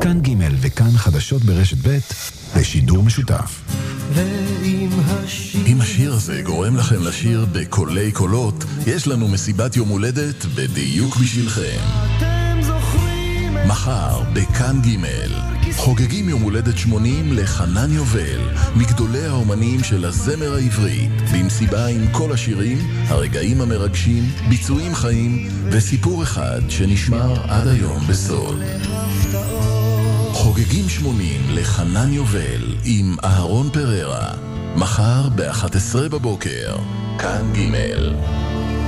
כאן ג' וכאן חדשות ברשת ב' בשידור משותף. אם השיר הזה גורם לכם לשיר בקולי קולות, יש לנו מסיבת יום הולדת בדיוק בשבילכם. מחר בכאן ג' חוגגים יום הולדת 80 לחנן יובל, מגדולי האומנים של הזמר העברי, במסיבה עם כל השירים, הרגעים המרגשים, ביצועים חיים וסיפור אחד שנשמר עד היום בסוד. חוגגים 80 לחנן יובל עם אהרון פררה, מחר ב-11 בבוקר, כאן ג'.